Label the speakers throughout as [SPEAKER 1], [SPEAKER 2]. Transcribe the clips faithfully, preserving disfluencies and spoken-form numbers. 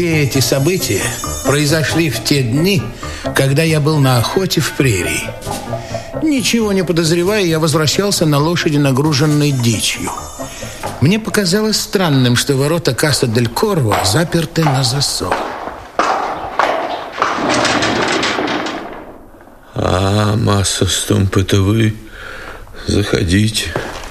[SPEAKER 1] Все эти события произошли в те дни, когда я был на охоте в прерии. Ничего не подозревая, я возвращался на лошади, нагруженной дичью. Мне показалось странным, что ворота Касса-дель-Корво заперты на засов.
[SPEAKER 2] А, Масса Стумп, это вы? Заходите.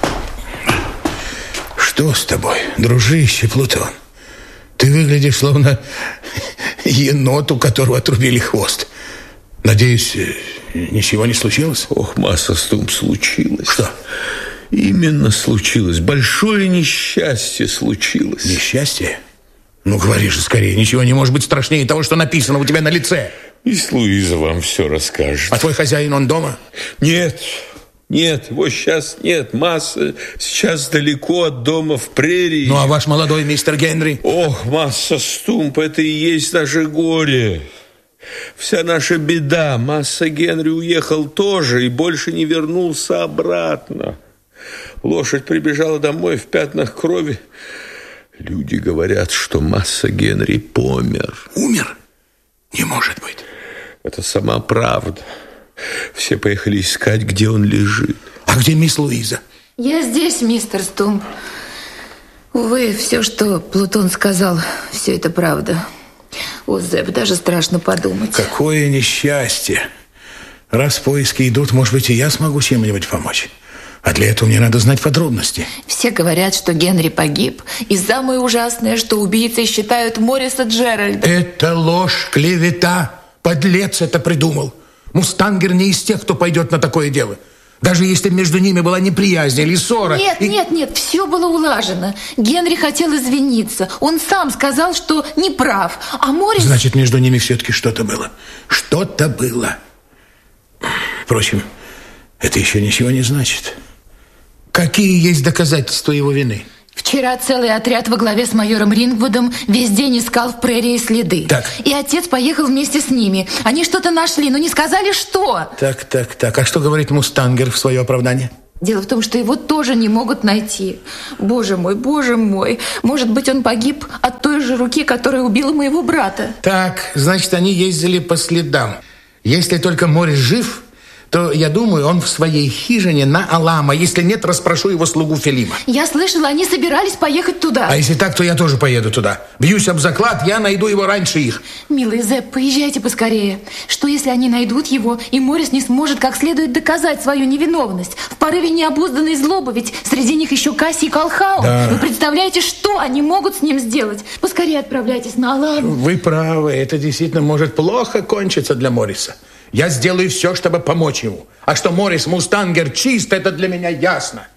[SPEAKER 1] Что с тобой, дружище Плутон? Ты выглядишь словно енот, у которого отрубили хвост. Надеюсь, ничего не случилось?
[SPEAKER 2] Ох, Масса Стумп, случилось.
[SPEAKER 1] Что?
[SPEAKER 2] Именно случилось. Большое несчастье случилось.
[SPEAKER 1] Несчастье? Ну, говори же скорее. Ничего не может быть страшнее того, что написано у тебя на лице.
[SPEAKER 2] Мисс Луиза вам все расскажет.
[SPEAKER 1] А твой хозяин, он дома?
[SPEAKER 2] Нет, нет, его сейчас нет. Масса сейчас далеко от дома в прерии.
[SPEAKER 1] Ну, а ваш молодой мистер Генри?
[SPEAKER 2] Ох, Масса Стумп, это и есть наше горе. Вся наша беда. Масса Генри уехал тоже и больше не вернулся обратно. Лошадь прибежала домой в пятнах крови. Люди говорят, что Масса Генри помер.
[SPEAKER 1] Умер? Не может быть.
[SPEAKER 2] Это сама правда. Все поехали искать, где он лежит.
[SPEAKER 1] А где мисс Луиза?
[SPEAKER 3] Я здесь, мистер Стумп. Увы, все, что Плутон сказал, все это правда. О, Зэп, даже страшно подумать.
[SPEAKER 1] Какое несчастье. Раз поиски идут, может быть, и я смогу чем-нибудь помочь. А для этого мне надо знать подробности.
[SPEAKER 3] Все говорят, что Генри погиб. И самое ужасное, что убийцей считают Морриса Джеральда.
[SPEAKER 1] Это ложь, клевета. Подлец это придумал. Мустангер не из тех, кто пойдет на такое дело. Даже если между ними была неприязнь или ссора.
[SPEAKER 3] Нет,
[SPEAKER 1] и...
[SPEAKER 3] нет, нет, все было улажено. Генри хотел извиниться. Он сам сказал, что не прав. А Моррис...
[SPEAKER 1] Значит, между ними все-таки что-то было. Что-то было. Впрочем, это еще ничего не значит. Какие есть доказательства его вины?
[SPEAKER 3] Вчера целый отряд во главе с майором Рингвудом весь день искал в прерии следы.
[SPEAKER 1] Так.
[SPEAKER 3] И отец поехал вместе с ними. Они что-то нашли, но не сказали, что.
[SPEAKER 1] Так, так, так. А что говорит Мустангер в свое оправдание?
[SPEAKER 3] Дело в том, что его тоже не могут найти. Боже мой, боже мой. Может быть, он погиб от той же руки, которая убила моего брата.
[SPEAKER 1] Так, значит, они ездили по следам. Если только Моррис жив, то, я думаю, он в своей хижине на Алама. Если нет, расспрошу его слугу Филима.
[SPEAKER 3] Я слышала, они собирались поехать туда.
[SPEAKER 1] А если так, то я тоже поеду туда. Бьюсь об заклад, я найду его раньше их.
[SPEAKER 3] Милый Зэп, поезжайте поскорее. Что, если они найдут его, и Моррис не сможет как следует доказать свою невиновность? В порыве необузданной злобы, ведь среди них еще Касси и Колхаун.
[SPEAKER 1] Да.
[SPEAKER 3] Вы представляете, что они могут с ним сделать? Поскорее отправляйтесь на Аламу.
[SPEAKER 1] Вы правы, это действительно может плохо кончиться для Морриса. Я сделаю все, чтобы помочь ему. А что Моррис Мустангер чист, это для меня ясно.